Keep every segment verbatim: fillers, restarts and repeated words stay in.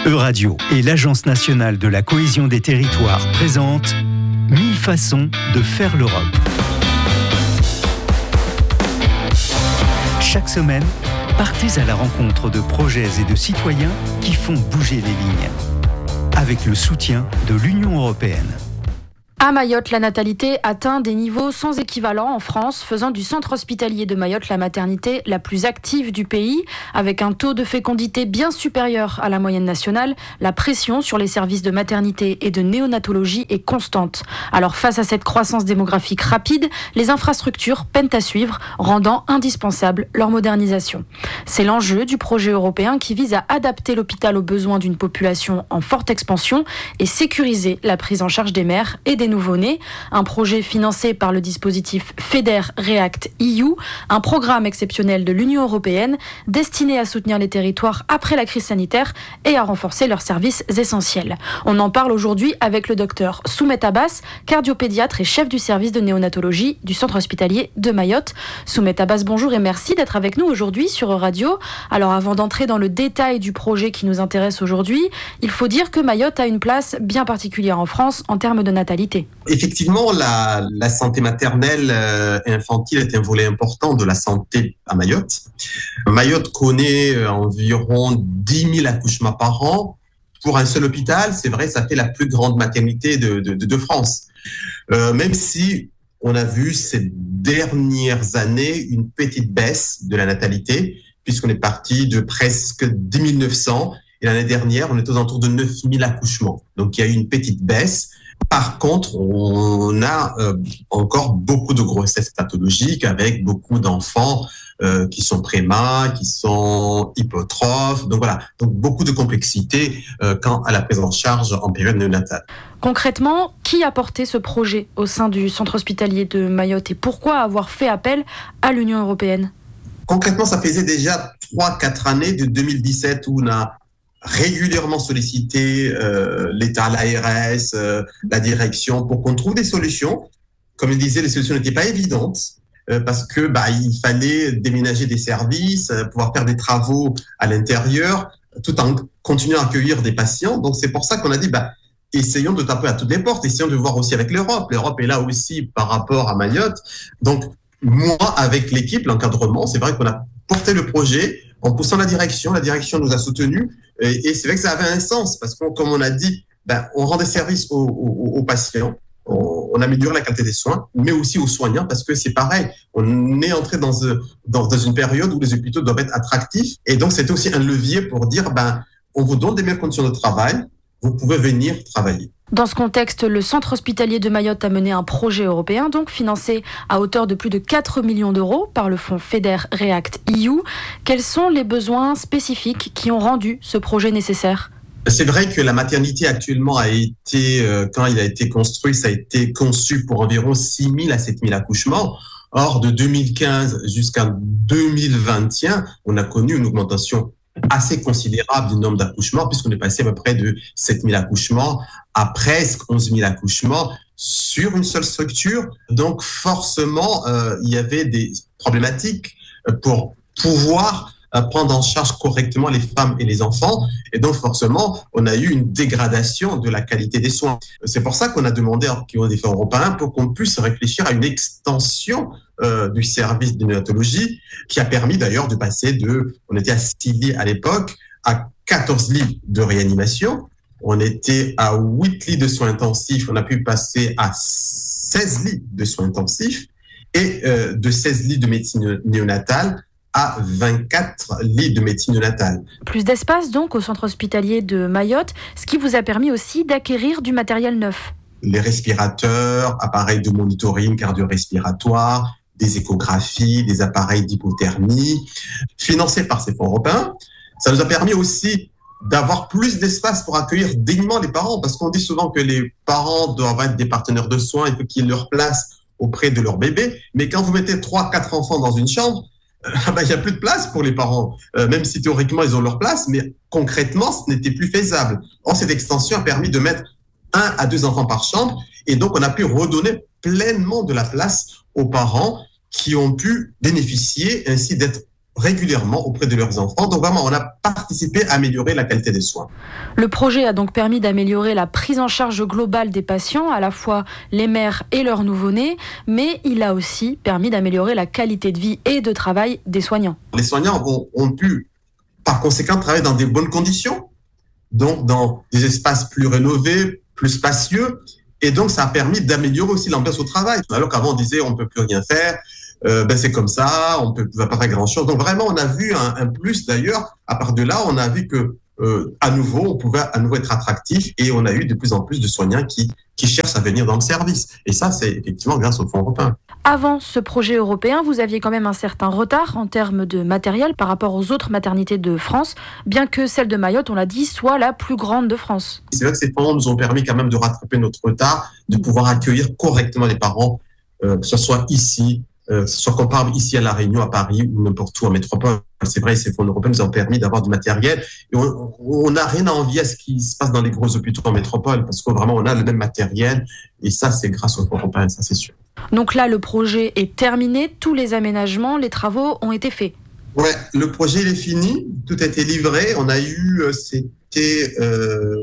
Euradio et l'Agence nationale de la cohésion des territoires présentent mille façons de faire l'Europe. Chaque semaine, partez à la rencontre de projets et de citoyens qui font bouger les lignes. Avec le soutien de l'Union européenne. À Mayotte, la natalité atteint des niveaux sans équivalent en France, faisant du centre hospitalier de Mayotte la maternité la plus active du pays. Avec un taux de fécondité bien supérieur à la moyenne nationale, la pression sur les services de maternité et de néonatologie est constante. Alors face à cette croissance démographique rapide, les infrastructures peinent à suivre, rendant indispensable leur modernisation. C'est l'enjeu du projet européen qui vise à adapter l'hôpital aux besoins d'une population en forte expansion et sécuriser la prise en charge des mères et des nouveau-nés, un projet financé par le dispositif FEDER REACT E U, un programme exceptionnel de l'Union européenne destiné à soutenir les territoires après la crise sanitaire et à renforcer leurs services essentiels. On en parle aujourd'hui avec le docteur Soumet Abbas, cardiopédiatre et chef du service de néonatologie du centre hospitalier de Mayotte. Soumet Abbas, bonjour et merci d'être avec nous aujourd'hui sur Euradio. Alors avant d'entrer dans le détail du projet qui nous intéresse aujourd'hui, il faut dire que Mayotte a une place bien particulière en France en termes de natalité. Effectivement, la, la santé maternelle euh, et infantile est un volet important de la santé à Mayotte. Mayotte connaît euh, environ dix mille accouchements par an. Pour un seul hôpital, c'est vrai, ça fait la plus grande maternité de, de, de, de France. Euh, même si on a vu ces dernières années une petite baisse de la natalité, puisqu'on est parti de presque dix mille neuf cents et l'année dernière, on est aux alentours de neuf mille accouchements. Donc, il y a eu une petite baisse. Par contre, on a euh, encore beaucoup de grossesses pathologiques avec beaucoup d'enfants euh, qui sont prémas, qui sont hypotrophes. Donc voilà, donc beaucoup de complexité euh, quant à la prise en charge en période néonatale. Concrètement, qui a porté ce projet au sein du centre hospitalier de Mayotte et pourquoi avoir fait appel à l'Union européenne ? Concrètement, ça faisait déjà trois quatre années, de deux mille dix-sept, où on a régulièrement sollicité euh, l'État, l'A R S, euh, la direction pour qu'on trouve des solutions. Comme je disais, les solutions n'étaient pas évidentes euh, parce que bah il fallait déménager des services, euh, pouvoir faire des travaux à l'intérieur, tout en continuant à accueillir des patients. Donc c'est pour ça qu'on a dit bah essayons de taper à toutes les portes, essayons de voir aussi avec l'Europe. L'Europe est là aussi par rapport à Mayotte. Donc moi, avec l'équipe, l'encadrement, c'est vrai qu'on a porté le projet en poussant la direction. La direction nous a soutenus. Et, et c'est vrai que ça avait un sens parce que, comme on a dit, ben, on rend des services aux, aux, aux patients, on, on améliore la qualité des soins, mais aussi aux soignants parce que c'est pareil. On est entré dans, dans, dans une période où les hôpitaux doivent être attractifs. Et donc, c'était aussi un levier pour dire, ben, on vous donne des meilleures conditions de travail, vous pouvez venir travailler. Dans ce contexte, le centre hospitalier de Mayotte a mené un projet européen, donc financé à hauteur de plus de quatre millions d'euros par le fonds FEDER REACT E U. Quels sont les besoins spécifiques qui ont rendu ce projet nécessaire ? C'est vrai que la maternité actuellement a été, euh, quand il a été construit, ça a été conçu pour environ six mille à sept mille accouchements. Or, de deux mille quinze jusqu'à deux mille vingt et un, on a connu une augmentation assez considérable du nombre d'accouchements, puisqu'on est passé à peu près de sept mille accouchements à presque onze mille accouchements sur une seule structure. Donc forcément, euh, il y avait des problématiques pour pouvoir euh, prendre en charge correctement les femmes et les enfants. Et donc forcément, on a eu une dégradation de la qualité des soins. C'est pour ça qu'on a demandé aux différents Européens pour qu'on puisse réfléchir à une extension Euh, du service de néonatologie, qui a permis d'ailleurs de passer de, on était à six lits à l'époque, à quatorze lits de réanimation. On était à huit lits de soins intensifs, on a pu passer à seize lits de soins intensifs et euh, de seize lits de médecine néonatale à vingt-quatre lits de médecine néonatale. Plus d'espace donc au centre hospitalier de Mayotte, ce qui vous a permis aussi d'acquérir du matériel neuf. Les respirateurs, appareils de monitoring cardio-respiratoire, des échographies, des appareils d'hypothermie, financés par ces fonds européens. Ça nous a permis aussi d'avoir plus d'espace pour accueillir dignement les parents, parce qu'on dit souvent que les parents doivent être des partenaires de soins, il faut qu'ils aient leur place auprès de leur bébé, mais quand vous mettez trois, quatre enfants dans une chambre, euh, ben, il n'y a plus de place pour les parents, euh, même si théoriquement ils ont leur place, mais concrètement ce n'était plus faisable. Or, cette extension a permis de mettre un à deux enfants par chambre, et donc on a pu redonner pleinement de la place aux parents qui ont pu bénéficier ainsi d'être régulièrement auprès de leurs enfants. Donc vraiment, on a participé à améliorer la qualité des soins. Le projet a donc permis d'améliorer la prise en charge globale des patients, à la fois les mères et leurs nouveau-nés, mais il a aussi permis d'améliorer la qualité de vie et de travail des soignants. Les soignants ont, ont pu, par conséquent, travailler dans des bonnes conditions, donc dans des espaces plus rénovés, plus spacieux, et donc ça a permis d'améliorer aussi l'ambiance au travail. Alors qu'avant on disait on ne peut plus rien faire, euh, ben c'est comme ça, on ne va pas faire grand-chose. Donc vraiment on a vu un, un plus d'ailleurs. À part de là, on a vu que euh, à nouveau on pouvait à nouveau être attractif et on a eu de plus en plus de soignants qui qui cherchent à venir dans le service. Et ça c'est effectivement grâce au Fonds européen. Avant ce projet européen, vous aviez quand même un certain retard en termes de matériel par rapport aux autres maternités de France, bien que celle de Mayotte, on l'a dit, soit la plus grande de France. C'est vrai que ces fonds nous ont permis quand même de rattraper notre retard, de pouvoir accueillir correctement les parents, euh, que ce soit ici, euh, que ce soit comparable ici à La Réunion, à Paris ou n'importe où en métropole. C'est vrai, ces fonds européens nous ont permis d'avoir du matériel. Et on n'a rien à envier à ce qui se passe dans les gros hôpitaux en métropole, parce que vraiment on a le même matériel. Et ça, c'est grâce aux fonds européens, ça c'est sûr. Donc là, le projet est terminé, tous les aménagements, les travaux ont été faits. Ouais, le projet il est fini, tout a été livré. On a eu, c'était euh,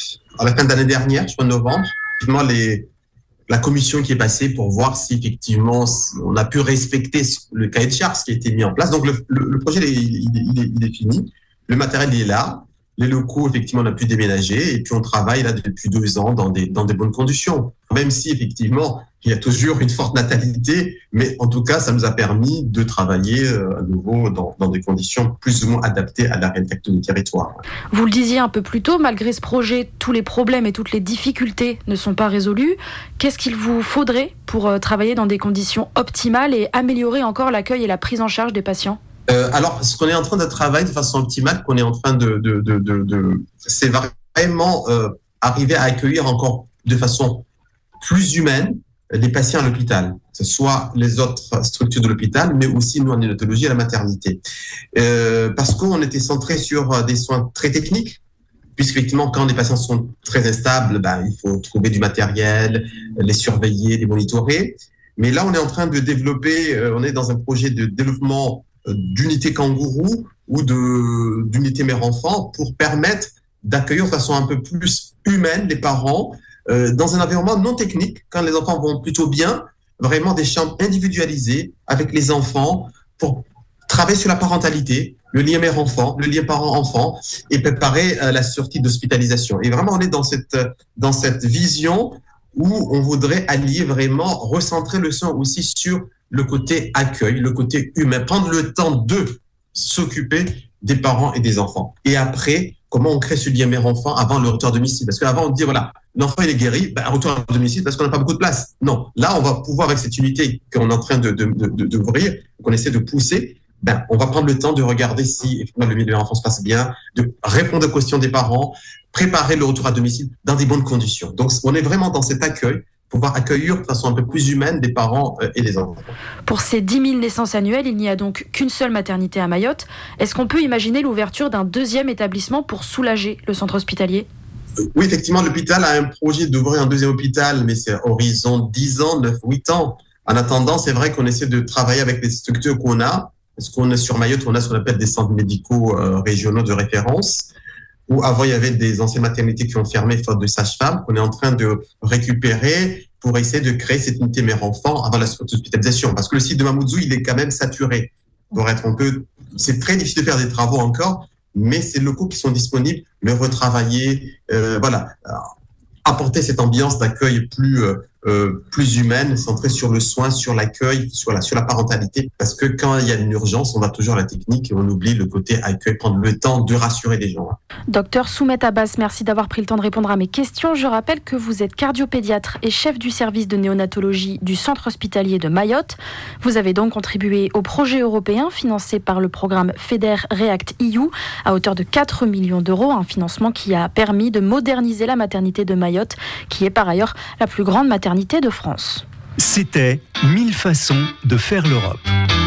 à la fin de l'année dernière, je crois novembre, effectivement les, la commission qui est passée pour voir si effectivement on a pu respecter le cahier de charges qui a été mis en place. Donc le, le, le projet il est, il, est, il est fini, le matériel il est là. Les locaux, effectivement, on a pu déménager et puis on travaille là depuis deux ans dans des, dans des bonnes conditions. Même si, effectivement, il y a toujours une forte natalité, mais en tout cas, ça nous a permis de travailler euh, à nouveau dans, dans des conditions plus ou moins adaptées à la réalité du territoire. Vous le disiez un peu plus tôt, malgré ce projet, tous les problèmes et toutes les difficultés ne sont pas résolus. Qu'est-ce qu'il vous faudrait pour euh, travailler dans des conditions optimales et améliorer encore l'accueil et la prise en charge des patients ? Euh, alors, ce qu'on est en train de travailler de façon optimale, qu'on est en train de, de, de, de, de c'est vraiment euh, arriver à accueillir encore de façon plus humaine les patients à l'hôpital, que ce soit les autres structures de l'hôpital, mais aussi nous en néonatologie à la maternité, euh, parce qu'on était centré sur des soins très techniques. Puisqu'effectivement, quand les patients sont très instables, ben, il faut trouver du matériel, les surveiller, les monitorer. Mais là, on est en train de développer, euh, on est dans un projet de développement d'unité kangourou ou de, d'unité mère-enfant pour permettre d'accueillir de façon un peu plus humaine les parents euh, dans un environnement non technique, quand les enfants vont plutôt bien, vraiment des chambres individualisées avec les enfants pour travailler sur la parentalité, le lien mère-enfant, le lien parent-enfant et préparer euh, la sortie d'hospitalisation. Et vraiment, on est dans cette, dans cette vision où on voudrait allier vraiment, recentrer le soin aussi sur le côté accueil, le côté humain, prendre le temps de s'occuper des parents et des enfants. Et après, comment on crée ce lien mère-enfant avant le retour à domicile ? Parce qu'avant, on dit, voilà, l'enfant il est guéri, ben, retour à domicile parce qu'on n'a pas beaucoup de place. Non, là, on va pouvoir, avec cette unité qu'on est en train de, de, de, d'ouvrir, qu'on essaie de pousser, ben, on va prendre le temps de regarder si effectivement, le milieu mère-enfant se passe bien, de répondre aux questions des parents, préparer le retour à domicile dans des bonnes conditions. Donc, on est vraiment dans cet accueil, pouvoir accueillir de façon un peu plus humaine des parents et des enfants. Pour ces dix mille naissances annuelles, il n'y a donc qu'une seule maternité à Mayotte. Est-ce qu'on peut imaginer l'ouverture d'un deuxième établissement pour soulager le centre hospitalier ? Oui, effectivement, l'hôpital a un projet d'ouvrir un deuxième hôpital, mais c'est horizon dix ans, neuf, huit ans. En attendant, c'est vrai qu'on essaie de travailler avec les structures qu'on a, parce qu'on est sur Mayotte, on a ce qu'on appelle des centres médicaux euh, régionaux de référence, où avant, il y avait des anciennes maternités qui ont fermé faute de sages-femmes, qu'on est en train de récupérer pour essayer de créer cette unité mère-enfant avant la hospitalisation. Parce que le site de Mamoudzou, il est quand même saturé. Pour être un peu, c'est très difficile de faire des travaux encore, mais ces locaux qui sont disponibles, le retravailler, euh, voilà, apporter cette ambiance d'accueil plus euh, euh, plus humaine, centrée sur le soin, sur l'accueil, sur la sur la parentalité. Parce que quand il y a une urgence, on va toujours à la technique et on oublie le côté accueil, prendre le temps de rassurer les gens. Docteur Soumet Abbas, merci d'avoir pris le temps de répondre à mes questions. Je rappelle que vous êtes cardiopédiatre et chef du service de néonatologie du centre hospitalier de Mayotte. Vous avez donc contribué au projet européen financé par le programme FEDER React E U à hauteur de quatre millions d'euros, un financement qui a permis de moderniser la maternité de Mayotte, qui est par ailleurs la plus grande maternité de France. C'était mille façons de faire l'Europe.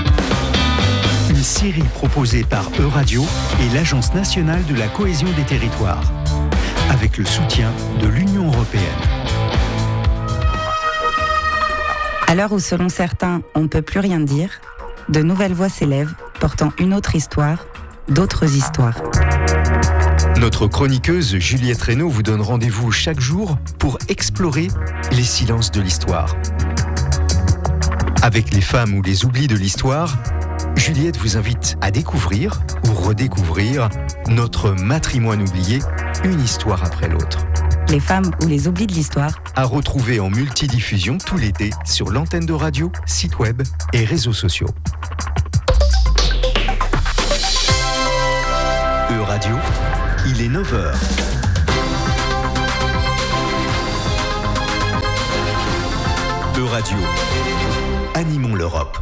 Une série proposée par Euradio et l'Agence nationale de la cohésion des territoires, avec le soutien de l'Union européenne. À l'heure où, selon certains, on ne peut plus rien dire, de nouvelles voix s'élèvent portant une autre histoire, d'autres histoires. Notre chroniqueuse Juliette Reynaud vous donne rendez-vous chaque jour pour explorer les silences de l'histoire. Avec les femmes ou les oublis de l'histoire, Juliette vous invite à découvrir ou redécouvrir notre matrimoine oublié, une histoire après l'autre. Les femmes ou les oublis de l'histoire. À retrouver en multidiffusion tout l'été sur l'antenne de radio, site web et réseaux sociaux. E-Radio, il est neuf heures. E-Radio, animons l'Europe.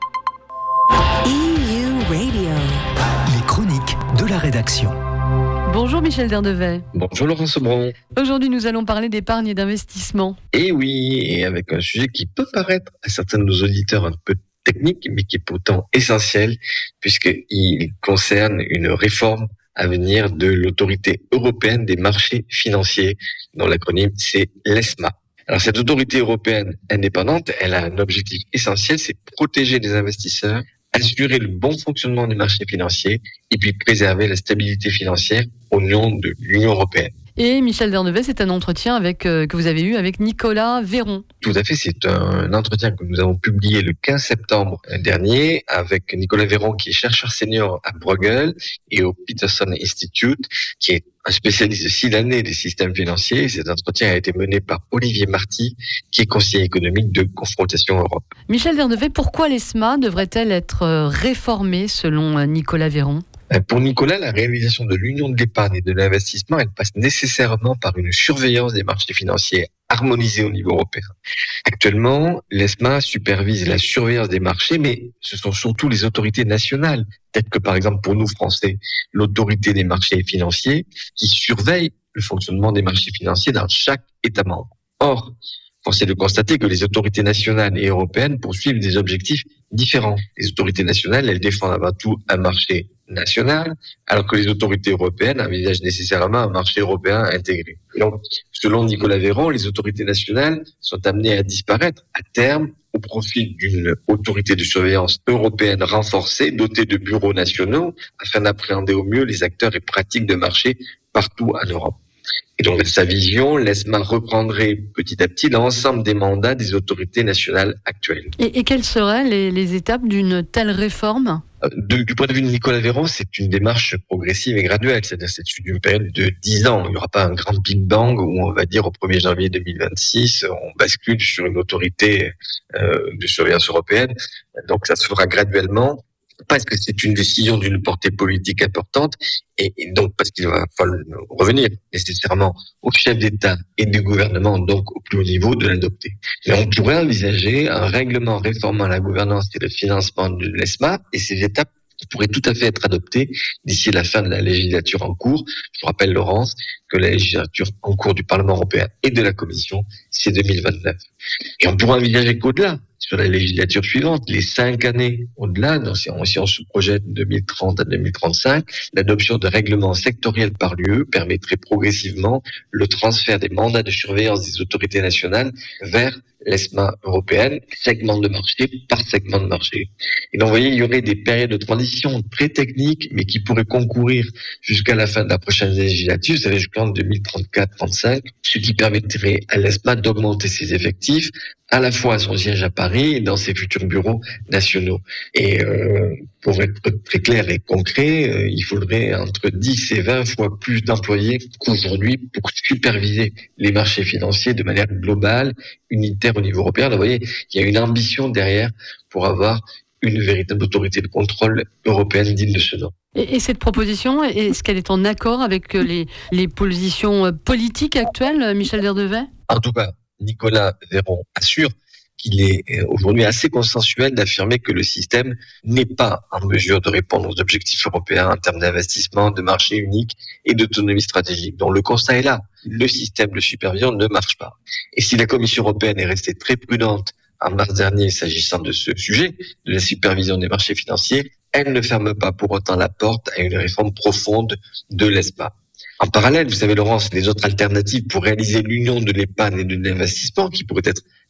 E U Radio. Les chroniques de la rédaction. Bonjour Michel Derdevet. Bonjour Laurent Sobron. Aujourd'hui, nous allons parler d'épargne et d'investissement. Et oui, et avec un sujet qui peut paraître à certains de nos auditeurs un peu technique, mais qui est pourtant essentiel, puisqu'il concerne une réforme à venir de l'autorité européenne des marchés financiers, dont l'acronyme c'est l'ESMA. Alors cette autorité européenne indépendante, elle a un objectif essentiel, c'est protéger les investisseurs, assurer le bon fonctionnement des marchés financiers et puis préserver la stabilité financière au nom de l'Union européenne. Et Michel Derdevet, c'est un entretien avec, euh, que vous avez eu avec Nicolas Véron. Tout à fait, c'est un entretien que nous avons publié le quinze septembre dernier avec Nicolas Véron, qui est chercheur senior à Bruegel et au Peterson Institute, qui est un spécialiste de six années des systèmes financiers. Cet entretien a été mené par Olivier Marty, qui est conseiller économique de Confrontation Europe. Michel Derdevet, pourquoi l'ESMA devrait-elle être réformée selon Nicolas Véron ? Pour Nicolas, la réalisation de l'union de l'épargne et de l'investissement, elle passe nécessairement par une surveillance des marchés financiers harmonisée au niveau européen. Actuellement, l'ESMA supervise la surveillance des marchés, mais ce sont surtout les autorités nationales, telles que par exemple pour nous Français, l'autorité des marchés financiers, qui surveillent le fonctionnement des marchés financiers dans chaque État membre. Or, force est de constater que les autorités nationales et européennes poursuivent des objectifs différents. Les autorités nationales, elles défendent avant tout un marché national, alors que les autorités européennes envisagent nécessairement un marché européen intégré. Et donc, selon Nicolas Véron, les autorités nationales sont amenées à disparaître à terme au profit d'une autorité de surveillance européenne renforcée, dotée de bureaux nationaux, afin d'appréhender au mieux les acteurs et pratiques de marché partout en Europe. Et donc, de sa vision, l'ESMA reprendrait petit à petit l'ensemble des mandats des autorités nationales actuelles. Et, et quelles seraient les, les étapes d'une telle réforme ? de, Du point de vue de Nicolas Véron, c'est une démarche progressive et graduelle. C'est-à-dire c'est sur une période de dix ans. Il n'y aura pas un grand Big Bang où on va dire au premier janvier deux mille vingt-six, on bascule sur une autorité euh, de surveillance européenne. Donc, ça se fera graduellement. Parce que c'est une décision d'une portée politique importante, et, et donc parce qu'il va falloir revenir nécessairement au chef d'État et du gouvernement, donc au plus haut niveau, de l'adopter. Mais on pourrait envisager un règlement réformant la gouvernance et le financement de l'ESMA, et ces étapes pourraient tout à fait être adoptées d'ici la fin de la législature en cours. Je vous rappelle, Laurence, que la législature en cours du Parlement européen et de la Commission, c'est deux mille vingt-neuf. Et on pourrait envisager qu'au-delà, sur la législature suivante, les cinq années au-delà, donc si on, si on se projette de deux mille trente à deux mille trente-cinq, l'adoption de règlements sectoriels par l'U E permettrait progressivement le transfert des mandats de surveillance des autorités nationales vers l'ESMA européenne, segment de marché par segment de marché. Et donc, vous voyez, il y aurait des périodes de transition très techniques, mais qui pourraient concourir jusqu'à la fin de la prochaine législature, vous savez, jusqu'en deux mille trente-quatre trente-cinq, ce qui permettrait à l'ESMA d'augmenter ses effectifs, à la fois à son siège à Paris et dans ses futurs bureaux nationaux. Et euh, pour être très clair et concret, euh, il faudrait entre dix et vingt fois plus d'employés qu'aujourd'hui pour superviser les marchés financiers de manière globale, unitaire au niveau européen. Donc, vous voyez, il y a une ambition derrière pour avoir une véritable autorité de contrôle européenne digne de ce nom. Et, et cette proposition, est-ce qu'elle est en accord avec les, les positions politiques actuelles, Michel Derdevet ? En tout cas, Nicolas Véron assure qu'il est aujourd'hui assez consensuel d'affirmer que le système n'est pas en mesure de répondre aux objectifs européens en termes d'investissement, de marché unique et d'autonomie stratégique. Donc le constat est là, le système de supervision ne marche pas. Et si la Commission européenne est restée très prudente en mars dernier s'agissant de ce sujet, de la supervision des marchés financiers, elle ne ferme pas pour autant la porte à une réforme profonde de l'ESMA. En parallèle, vous savez Laurence, les autres alternatives pour réaliser l'union de l'épargne et de l'investissement qui pourraient être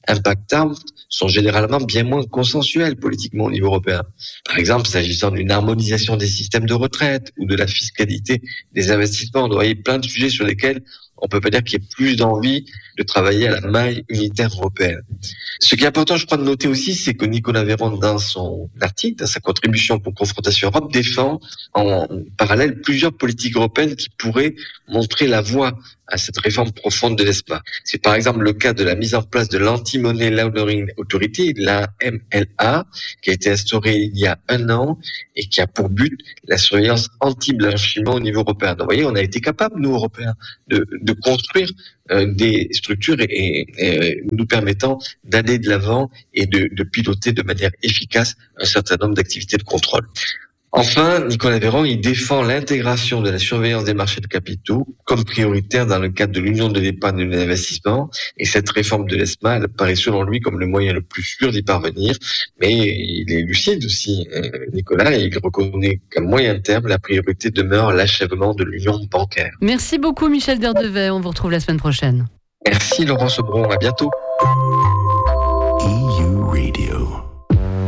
impactantes sont généralement bien moins consensuelles politiquement au niveau européen. Par exemple, s'agissant d'une harmonisation des systèmes de retraite ou de la fiscalité des investissements, vous voyez plein de sujets sur lesquels on peut pas dire qu'il y ait plus d'envie de travailler à la maille unitaire européenne. Ce qui est important, je crois, de noter aussi, c'est que Nicolas Véron, dans son article, dans sa contribution pour Confrontation Europe, défend en parallèle plusieurs politiques européennes qui pourraient montrer la voie à cette réforme profonde de l'ESMA. C'est par exemple le cas de la mise en place de l'Anti-Money Laundering Authority, la M L A, qui a été instaurée il y a un an et qui a pour but la surveillance anti-blanchiment au niveau européen. Donc, vous voyez, on a été capable, nous, Européens, de, de construire euh, des structures et, et, et nous permettant d'aller de l'avant et de, de piloter de manière efficace un certain nombre d'activités de contrôle. Enfin, Nicolas Véron, il défend l'intégration de la surveillance des marchés de capitaux comme prioritaire dans le cadre de l'union de l'épargne et de l'investissement. Et cette réforme de l'ESMA, elle paraît selon lui comme le moyen le plus sûr d'y parvenir. Mais il est lucide aussi, Nicolas, et il reconnaît qu'à moyen terme, la priorité demeure l'achèvement de l'union bancaire. Merci beaucoup, Michel Derdevet. On vous retrouve la semaine prochaine. Merci, Laurent Sobron. À bientôt.